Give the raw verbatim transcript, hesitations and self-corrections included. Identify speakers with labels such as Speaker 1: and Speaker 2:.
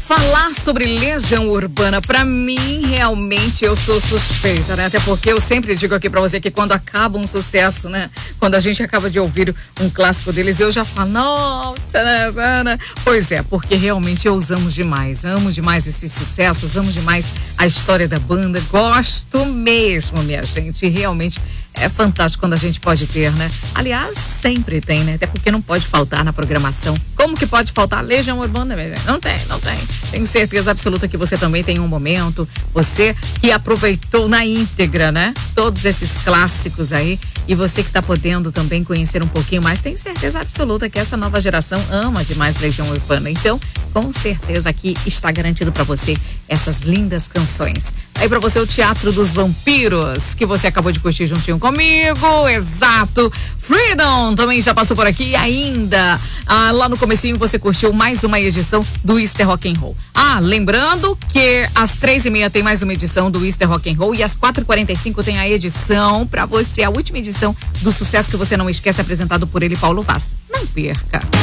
Speaker 1: Falar sobre Legião Urbana, pra mim, realmente, eu sou suspeita, né? Até porque eu sempre digo aqui pra você que quando acaba um sucesso, né? Quando a gente acaba de ouvir um clássico deles, eu já falo, nossa, né? Pois é, porque realmente eu amo demais, amo demais esses sucessos, amo demais a história da banda, gosto mesmo, minha gente, realmente é fantástico quando a gente pode ter, né? Aliás, sempre tem, né? Até porque não pode faltar na programação. Como que pode faltar Legião Urbana, minha gente? Não tem, não tem. Tenho certeza absoluta que você também tem um momento, você que aproveitou na íntegra, né? Todos esses clássicos aí, e você que tá podendo também conhecer um pouquinho mais, tenho certeza absoluta que essa nova geração ama demais Legião Urbana. Então, com certeza aqui está garantido para você essas lindas canções. Aí para você o Teatro dos Vampiros, que você acabou de curtir juntinho comigo, exato. Freedom também já passou por aqui e ainda, ah, lá no comecinho você curtiu mais uma edição do Easter Rock and Roll. Ah, lembrando que às três e meia tem mais uma edição do Easter Rock and Roll e às quatro e quarenta e cinco tem a edição para você, a última edição do sucesso que você não esquece, apresentado por ele, Paulo Vaz. Não perca.